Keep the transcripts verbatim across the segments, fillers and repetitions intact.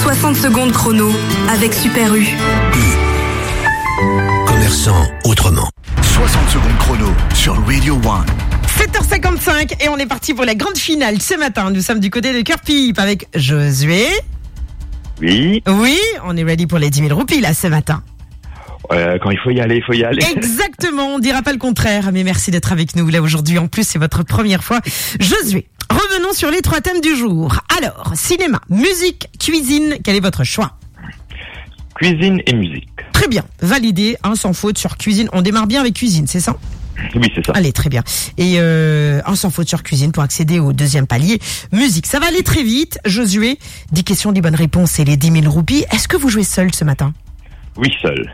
soixante secondes chrono avec Super U. Commerçant autrement. soixante secondes chrono sur Radio One. sept heures cinquante-cinq et on est parti pour la grande finale ce matin. Nous sommes du côté de Cœur Pipe avec Josué. Oui. Oui, on est ready pour les dix mille roupies là ce matin. Euh, quand il faut y aller, il faut y aller. Exactement, on dira pas le contraire. Mais merci d'être avec nous là aujourd'hui. En plus, c'est votre première fois. Josué, revenons sur les trois thèmes du jour. Alors, cinéma, musique, cuisine, quel est votre choix ? Cuisine et musique. Très bien, validé, un sans faute sur cuisine. On démarre bien avec cuisine, c'est ça ? Oui, c'est ça. Allez, très bien. Et euh, un sans faute sur cuisine pour accéder au deuxième palier. Musique, ça va aller très vite. Josué, dix questions, dix bonnes réponses et les dix mille roupies. Est-ce que vous jouez seul ce matin ? Oui, seul.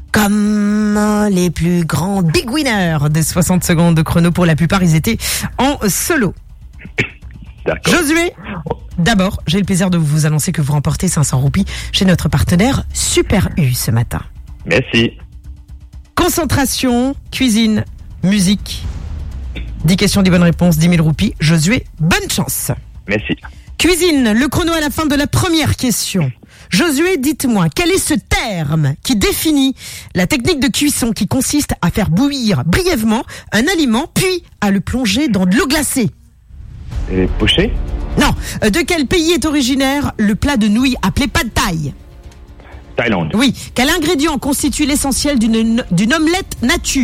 Comme les plus grands big winners des soixante secondes de chrono, pour la plupart, ils étaient en solo. D'accord. Josué, d'abord, j'ai le plaisir de vous annoncer que vous remportez cinq cents roupies chez notre partenaire Super U ce matin. Merci. Concentration, cuisine, musique. dix questions, dix bonnes réponses, dix mille roupies. Josué, bonne chance. Merci. Cuisine, le chrono à la fin de la première question. Josué, dites-moi, quel est ce terme qui définit la technique de cuisson qui consiste à faire bouillir brièvement un aliment, puis à le plonger dans de l'eau glacée ? Et poché ? Non. De quel pays est originaire le plat de nouilles appelé pad thai ? Thaïlande. Oui. Quel ingrédient constitue l'essentiel d'une, d'une omelette nature ?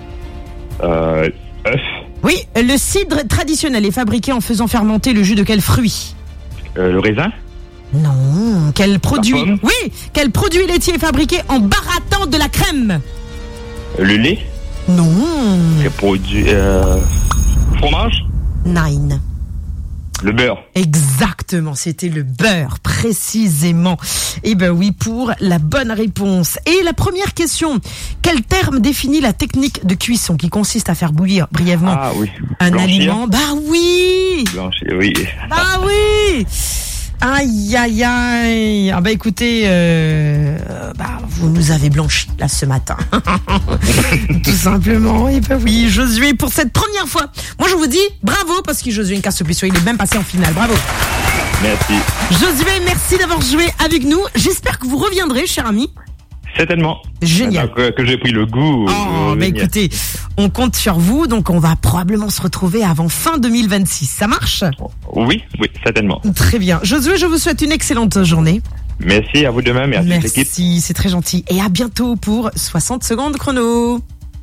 Euh, œuf. Oui. Le cidre traditionnel est fabriqué en faisant fermenter le jus de quel fruit ? Euh, le raisin. Non. Quel produit ? pomme. Oui. Quel produit laitier est fabriqué en barattant de la crème ? Euh, le lait. Non. Le produit. Euh, fromage. Nine. Le beurre. Exactement, c'était le beurre, précisément. Eh ben oui, pour la bonne réponse. Et la première question, quel terme définit la technique de cuisson qui consiste à faire bouillir brièvement Ah oui. un Blanchir. aliment ? Bah oui. Blanchir, oui. Bah oui. Aïe, aïe, aïe. Ah bah écoutez, euh, bah, vous nous avez blanchi là ce matin. Tout simplement. Et bah oui, Josué, pour cette première fois. Moi je vous dis bravo parce que Josué Nkassopissou, il est même passé en finale. Bravo. Merci. Josué, merci d'avoir joué avec nous. J'espère que vous reviendrez, cher ami. Certainement. Génial. Que, que j'ai pris le goût. Oh, euh, bah venir. écoutez, on compte sur vous, donc on va probablement se retrouver avant fin deux mille vingt-six. Ça marche ? Oui, oui, certainement. Très bien. Josué, je vous souhaite une excellente journée. Merci à vous demain, merci, Merci, l'équipe. c'est très gentil. Et à bientôt pour soixante secondes chrono.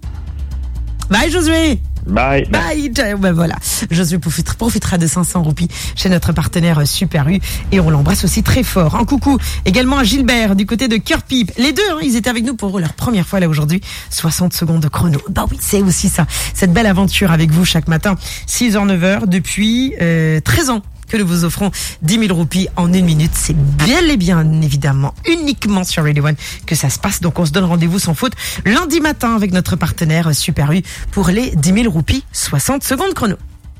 Bye Josué. Bye. Bye. Ben voilà. Josué profitera, profitera de cinq cents roupies chez notre partenaire Super U et on l'embrasse aussi très fort. Un coucou également à Gilbert du côté de Cœur Pipe. Les deux, hein, ils étaient avec nous pour leur première fois là aujourd'hui. soixante secondes de chrono. Bah oui, c'est aussi ça. Cette belle aventure avec vous chaque matin. six heures neuf heures depuis euh, treize ans. Que nous vous offrons dix mille roupies en une minute. C'est bien et bien évidemment uniquement sur Radio One que ça se passe. Donc on se donne rendez-vous sans faute lundi matin avec notre partenaire Super U pour les dix mille roupies soixante secondes chrono.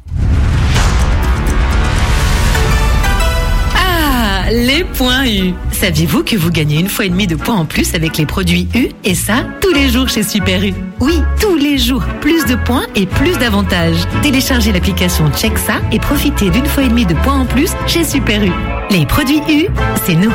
Ah, les points U. Saviez-vous que vous gagnez une fois et demie de points en plus avec les produits U et ça tous les jours chez Super U. Oui, tous les jours, plus de points et plus d'avantages. Téléchargez l'application Check ça et profitez d'une fois et demie de points en plus chez Super U. Les produits U, c'est nous.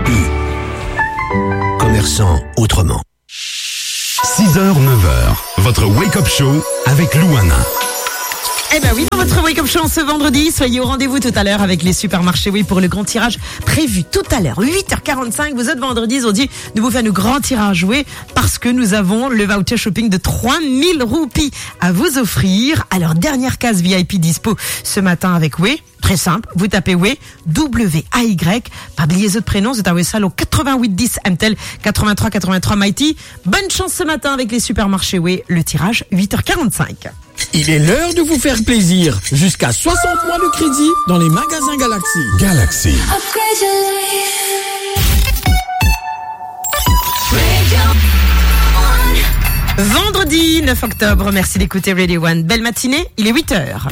U. Commerçant autrement. six heures neuf heures, votre wake-up show avec Louana. Eh ben oui, dans votre Wake Up Show ce vendredi, soyez au rendez-vous tout à l'heure avec les supermarchés, oui, pour le grand tirage prévu tout à l'heure, huit heures quarante-cinq. Vous êtes vendredi, ils ont dit de vous faire le grand tirage, oui, parce que nous avons le voucher shopping de trois mille roupies à vous offrir. Alors, dernière case V I P dispo ce matin avec oui. Très simple, vous tapez oui, W A Y, pas oublier les autres prénoms, c'est un Wessal au quatre-vingt-huit dix M T L quatre-vingt-trois quatre-vingt-trois Mighty. Bonne chance ce matin avec les supermarchés, oui, le tirage huit heures quarante-cinq. Il est l'heure de vous faire plaisir. Jusqu'à soixante mois de crédit dans les magasins Galaxy. Galaxy. Vendredi neuf octobre, merci d'écouter Radio One. Belle matinée, il est huit heures.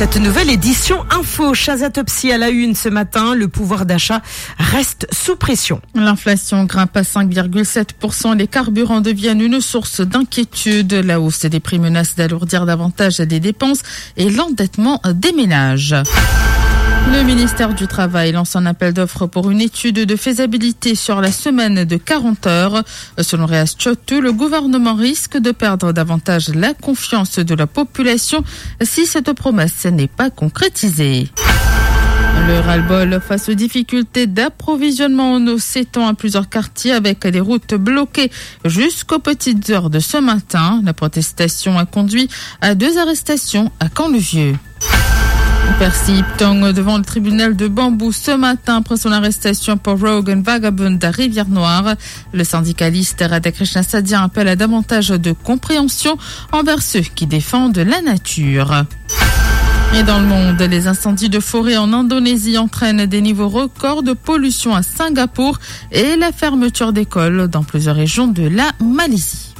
Cette nouvelle édition Info, Chazatopsie à la une ce matin, le pouvoir d'achat reste sous pression. L'inflation grimpe à cinq virgule sept pour cent, les carburants deviennent une source d'inquiétude. La hausse des prix menace d'alourdir davantage les dépenses et l'endettement des ménages. Le ministère du Travail lance un appel d'offres pour une étude de faisabilité sur la semaine de quarante heures. Selon Réas Chotu, le gouvernement risque de perdre davantage la confiance de la population si cette promesse n'est pas concrétisée. Le ras-le-bol face aux difficultés d'approvisionnement en eau s'étend à plusieurs quartiers avec des routes bloquées jusqu'aux petites heures de ce matin. La protestation a conduit à deux arrestations à Caen-le-Vieux. Percy Iptong devant le tribunal de Bambou ce matin après son arrestation pour Rogue and Vagabond à Rivière-Noire. Le syndicaliste Radhakrishna Sadia appelle à davantage de compréhension envers ceux qui défendent la nature. Et dans le monde, les incendies de forêt en Indonésie entraînent des niveaux records de pollution à Singapour et la fermeture d'écoles dans plusieurs régions de la Malaisie.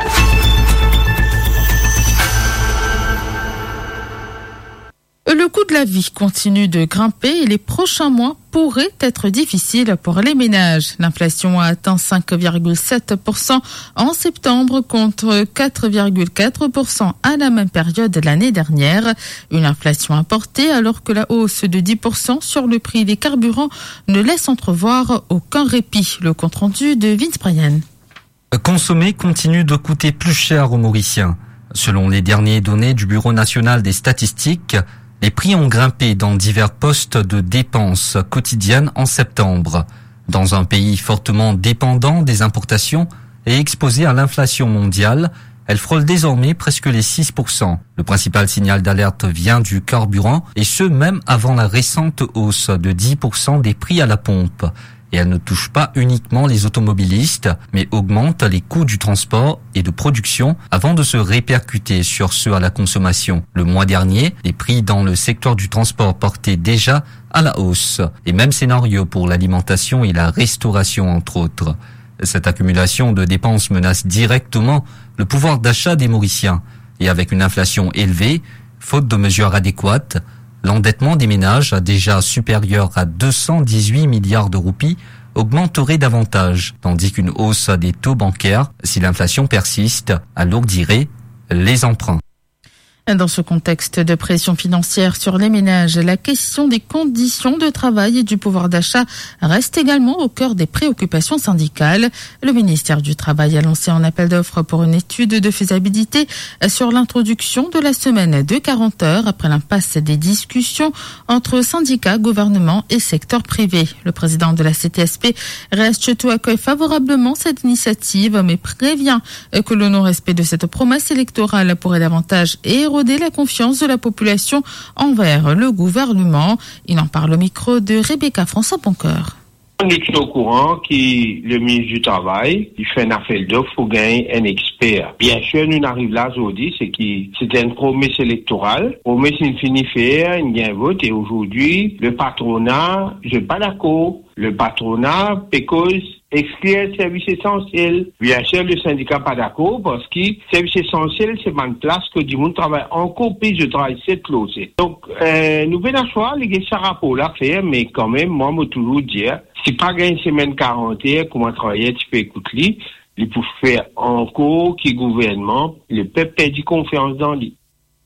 Le coût de la vie continue de grimper et les prochains mois pourraient être difficiles pour les ménages. L'inflation a atteint cinq virgule sept pour cent en septembre contre quatre virgule quatre pour cent à la même période l'année dernière. Une inflation importée alors que la hausse de dix pour cent sur le prix des carburants ne laisse entrevoir aucun répit. Le compte-rendu de Vince Bryan. Consommer continue de coûter plus cher aux Mauriciens. Selon les dernières données du Bureau national des statistiques, les prix ont grimpé dans divers postes de dépenses quotidiennes en septembre. Dans un pays fortement dépendant des importations et exposé à l'inflation mondiale, elle frôle désormais presque les six pour cent. Le principal signal d'alerte vient du carburant, et ce même avant la récente hausse de dix pour cent des prix à la pompe. Et elle ne touche pas uniquement les automobilistes, mais augmente les coûts du transport et de production avant de se répercuter sur ceux à la consommation. Le mois dernier, les prix dans le secteur du transport portaient déjà à la hausse. Et même scénario pour l'alimentation et la restauration, entre autres. Cette accumulation de dépenses menace directement le pouvoir d'achat des Mauriciens. Et avec une inflation élevée, faute de mesures adéquates, l'endettement des ménages, déjà supérieur à deux cent dix-huit milliards de roupies, augmenterait davantage, tandis qu'une hausse des taux bancaires, si l'inflation persiste, alourdirait les emprunts. Dans ce contexte de pression financière sur les ménages, la question des conditions de travail et du pouvoir d'achat reste également au cœur des préoccupations syndicales. Le ministère du Travail a lancé un appel d'offres pour une étude de faisabilité sur l'introduction de la semaine de quarante heures après l'impasse des discussions entre syndicats, gouvernement et secteur privé. Le président de la C T S P, Réas Chotu, accueille favorablement cette initiative, mais prévient que le non-respect de cette promesse électorale pourrait davantage éroder la confiance de la population envers le gouvernement. Il en parle au micro de Rebecca François-Poncoeur. On est au courant que le ministre du Travail, il fait un appel d'offres pour gagner un expert. Bien sûr, nous arrivons là aujourd'hui, c'est que c'était une promesse électorale. Promesse, il finit faire, il y a un vote, et aujourd'hui, le patronat, je suis pas d'accord. Le patronat, pécose, exclure le service essentiel. Bien sûr, le syndicat pas d'accord parce que le service essentiel, c'est pas une place que du monde travaille encore plus de travail, c'est closé. Donc, euh, nous venons à choix, les gars, ça rapport à faire, mais quand même, moi, je toujours dire, si pas une semaine quarante heures, comment travailler, tu peux écouter, il peut faire encore qui gouvernement, le peuple perd confiance dans lui.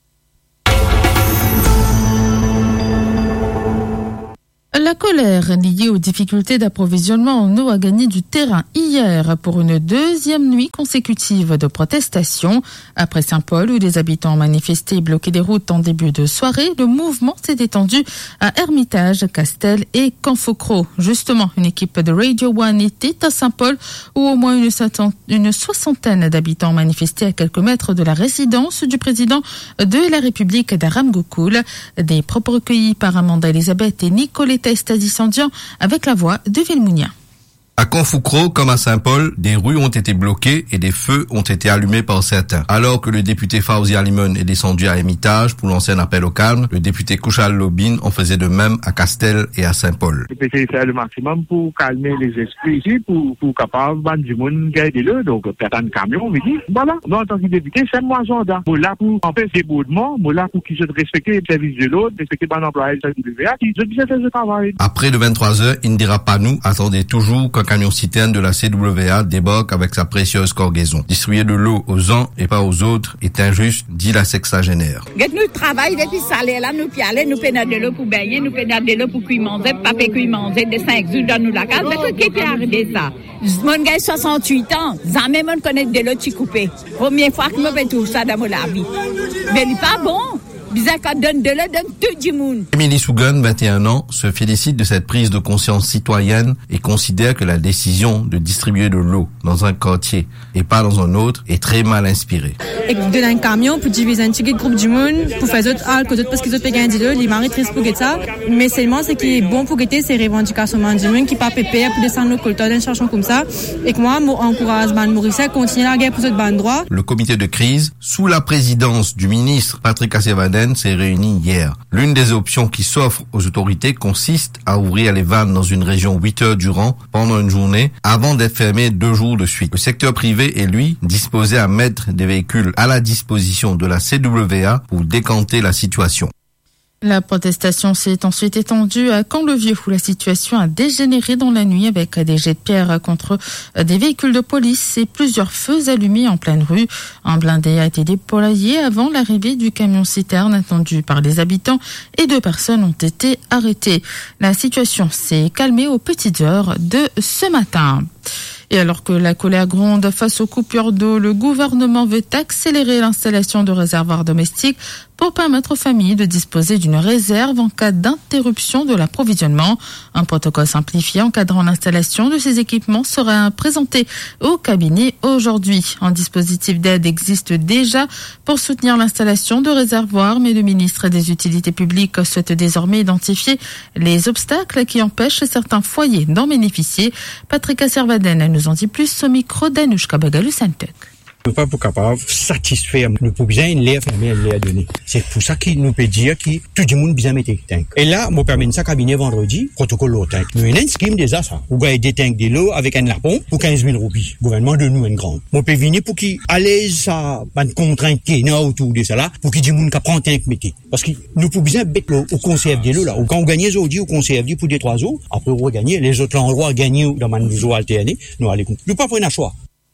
La colère liée aux difficultés d'approvisionnement en eau a gagné du terrain hier pour une deuxième nuit consécutive de protestation. Après Saint-Paul, où des habitants ont manifesté et bloqué des routes en début de soirée, le mouvement s'est étendu à Hermitage, Castel et Canfocro. Justement, une équipe de Radio One était à Saint-Paul, où au moins une, une soixantaine d'habitants ont manifesté à quelques mètres de la résidence du président de la République d'Aram Goukoul. Des propos recueillis par Amanda Elisabeth et Nicoletta Estadi-Sandian avec la voix de Vilmounia. À Confoucro, comme à Saint-Paul, des rues ont été bloquées et des feux ont été allumés par certains. Alors que le député Fawzi Alimon est descendu à Hermitage pour lancer un appel au calme, le député Kouchal Lobine en faisait de même à Castel et à Saint-Paul. Je vais faire le maximum pour calmer les esprits ici, pour, pour capable de du monde garder le, donc perdre un camion, on dit, voilà. Moi, en tant que député, c'est moi agenda. Moi là pour empêcher des bourdements, moi là pour qu'ils se respectent le service de l'autre, respecter mon employé de W A, qui je disais faire ce travail. Après le vingt-trois heures, Indira Panou attendait toujours qu'un camion citerne de la C W A débarque avec sa précieuse cargaison. Distribuer de l'eau aux uns et pas aux autres est injuste, dit la sexagénaire. Nous travaillons depuis salaire là, nous pialons, nous prenons de l'eau pour baigner, nous prenons de l'eau pour cuire manger, papa cuire manger, de cinq jours dans nous la case. Mais qu'est-ce qui est arrivé ça? Mon gars soixante-huit ans, jamais on connaît de l'eau qui coupée. Première fois que je me trouve ça dans mon vie. Mais il n'est pas bon. Bizarre qu'on donne de l'eau, donne tout du monde. Émilie Sougun, vingt et un ans, se félicite de cette prise de conscience citoyenne et considère que la décision de distribuer de l'eau dans un quartier et pas dans un autre est très mal inspirée. Et donner un camion pour diviser un petit groupe du monde, pour faire d'autres halles que d'autres parce qu'ils ont payé un de l'eau, les maris tristes pour ça. Mais seulement, ce qui est bon pour guetter, c'est les revendications du monde qui pas pépère pour descendre nos coltons d'un cherchant comme ça. Et que moi, j'encourage Ban Maurice à continuer la guerre pour ce ban droit. Le comité de crise, sous la présidence du ministre Patrick Assevaden, s'est réuni hier. L'une des options qui s'offre aux autorités consiste à ouvrir les vannes dans une région huit heures durant pendant une journée avant d'être fermé deux jours de suite. Le secteur privé est lui disposé à mettre des véhicules à la disposition de la C W A pour décanter la situation. La protestation s'est ensuite étendue à Camp-le-Vieux où la situation a dégénéré dans la nuit avec des jets de pierre contre des véhicules de police et plusieurs feux allumés en pleine rue. Un blindé a été déployé avant l'arrivée du camion citerne attendu par les habitants et deux personnes ont été arrêtées. La situation s'est calmée aux petites heures de ce matin. Et alors que la colère gronde face aux coupures d'eau, le gouvernement veut accélérer l'installation de réservoirs domestiques pour permettre aux familles de disposer d'une réserve en cas d'interruption de l'approvisionnement. Un protocole simplifié encadrant l'installation de ces équipements sera présenté au cabinet aujourd'hui. Un dispositif d'aide existe déjà pour soutenir l'installation de réservoirs, mais le ministre des Utilités publiques souhaite désormais identifier les obstacles qui empêchent certains foyers d'en bénéficier. Patrick Asservaden nous en dit plus au micro d'Anouchka Bagalou-Santek. Nous ne sommes pas capables de satisfaire nos besoins, l'air fermé, l'air donné. C'est pour ça qu'il nous peut dire que tout le monde besoin de tanks. Et là, je permets ça cabinet vendredi, protocole l'eau tank. Nous avons une scheme déjà ça. Vous avez des tanks de l'eau avec un lapon pour quinze mille roupies. Le gouvernement de nous une grande. Je peux venir pour qu'il allège ça, une contrainte qui est autour de ça là, pour qu'il y ait des gens qui prennent tank métier. Parce que nous pouvons besoin de mettre l'eau au conserve de l'eau là. Quand on gagne aujourd'hui au conserve pour des trois eaux, après on regagne, les autres endroits gagnent dans ma eaux alternées, nous allons. Nous pas prendre un choix.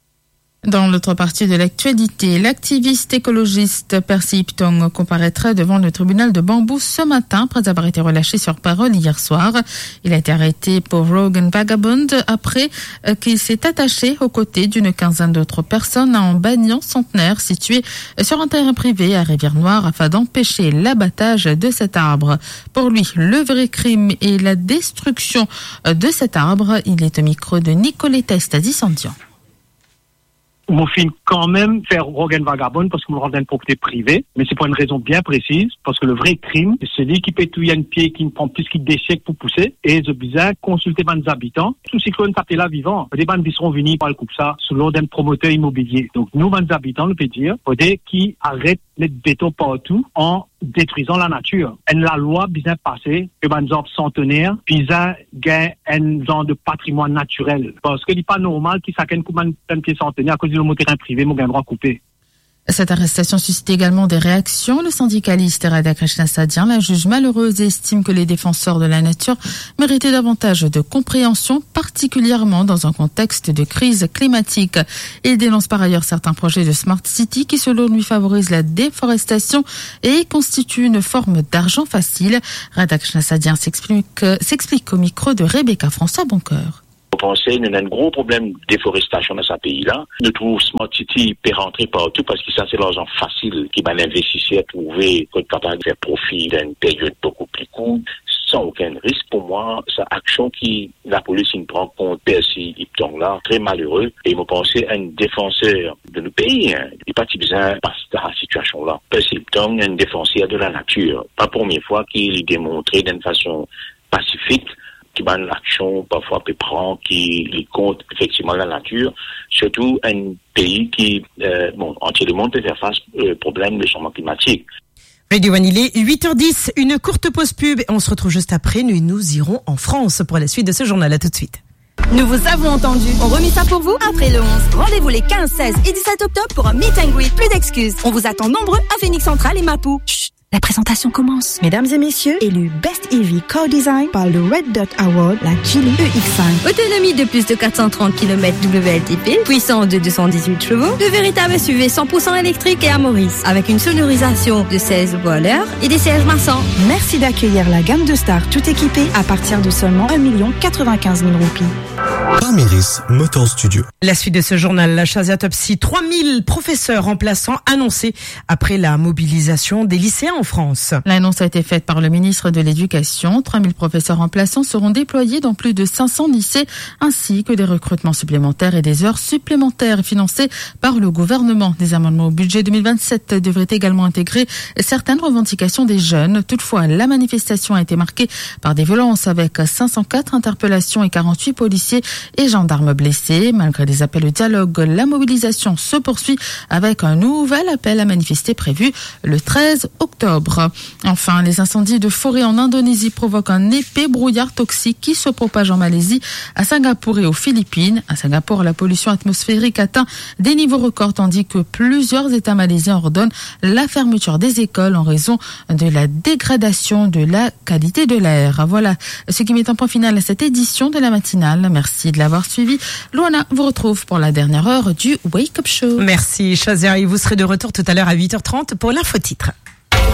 Dans l'autre partie de l'actualité, l'activiste écologiste Percy Iptong comparaîtra devant le tribunal de Bambou ce matin après avoir été relâché sur parole hier soir. Il a été arrêté pour Rogue and Vagabond après qu'il s'est attaché aux côtés d'une quinzaine d'autres personnes à un banyan centenaire situé sur un terrain privé à Rivière-Noire afin d'empêcher l'abattage de cet arbre. Pour lui, le vrai crime est la destruction de cet arbre. Il est au micro de Nicoletta Estadi-Sandian. Mon film quand même faire Rogan Vagabond parce qu'on me rend une propriété privée, mais c'est pour une raison bien précise, parce que le vrai crime, c'est celui qui pétouille un pied, qui ne prend plus qu'il déchèque pour pousser, et je bizarre consulter les habitants. Sous cyclone tapé là vivant, les bandes qui seront venus par le coup ça, selon d'un promoteur immobilier. Donc nous, les habitants, le peut dire, faut dire qui arrête les béton partout en détruisant la nature. Et la loi bien passée, que les arbres centenaires, puis gagne un genre de patrimoine naturel. Parce que il n'est pas normal qu'ils s'acquennent comme un pied centenaire à cause de mon terrain privé, mon gain droit coupé. Cette arrestation suscite également des réactions. Le syndicaliste Radhakrishna Sadian la juge malheureuse et estime que les défenseurs de la nature méritaient davantage de compréhension, particulièrement dans un contexte de crise climatique. Il dénonce par ailleurs certains projets de Smart City qui, selon lui, favorisent la déforestation et constituent une forme d'argent facile. Radhakrishna Sadian s'explique, s'explique au micro de Rebecca François Boncoeur. Vous pensez, nous avons un gros problème de déforestation dans ce pays-là. Nous trouvons Smart City peut rentrer partout parce que ça, c'est l'argent facile qui va l'investir à trouver, pour être capable de faire profit d'une période beaucoup plus courte, sans aucun risque. Pour moi, c'est une action qui, la police, ne prend compte Percy Iptong là, très malheureux. Et je pense à un défenseur de nos pays. Hein. Il n'est pas besoin de passer dans la situation-là. Percy Iptong est un défenseur de la nature. Pas la première fois qu'il est démontré d'une façon pacifique qui a une action parfois peut prendre, qui les compte effectivement la nature, surtout un pays qui, euh, bon, entier le monde peut faire face au problème du changement climatique. Radio One, il est huit heures dix, une courte pause pub et on se retrouve juste après. Nous, nous irons en France pour la suite de ce journal. À tout de suite. Nous vous avons entendu. On remet ça pour vous après le onze. Rendez-vous les quinze, seize et dix-sept octobre pour un meet and greet. Plus d'excuses. On vous attend nombreux à Phoenix Central et Mapou. Chut. La présentation commence. Mesdames et messieurs, élu Best E V Car Design par le Red Dot Award, la Geely E X cinq. Autonomie de plus de quatre cent trente kilomètres W L T P, puissance de deux cent dix-huit chevaux, de véritables S U V cent pour cent électriques et à Maurice, avec une sonorisation de seize voix à l'heure et des sièges massants. Merci d'accueillir la gamme de Star tout équipée à partir de seulement un million quatre-vingt-quinze mille roupies. Parméris Motor Studio. La suite de ce journal, la Chaziatopsie, trois mille professeurs remplaçants annoncés après la mobilisation des lycéens en France. L'annonce a été faite par le ministre de l'Éducation. trois mille professeurs remplaçants seront déployés dans plus de cinq cents lycées, ainsi que des recrutements supplémentaires et des heures supplémentaires financées par le gouvernement. Des amendements au budget deux mille vingt-sept devraient également intégrer certaines revendications des jeunes. Toutefois, la manifestation a été marquée par des violences avec cinq cent quatre interpellations et quarante-huit policiers et gendarmes blessés. Malgré des appels au dialogue, la mobilisation se poursuit avec un nouvel appel à manifester prévu le treize octobre. Enfin, les incendies de forêt en Indonésie provoquent un épais brouillard toxique qui se propage en Malaisie, à Singapour et aux Philippines. À Singapour, la pollution atmosphérique atteint des niveaux records tandis que plusieurs États malaisiens ordonnent la fermeture des écoles en raison de la dégradation de la qualité de l'air. Voilà ce qui met un point final à cette édition de la matinale. Merci de l'avoir suivi. Luana vous retrouve pour la dernière heure du Wake Up Show. Merci Chazia et vous serez de retour tout à l'heure à huit heures trente pour l'info titre.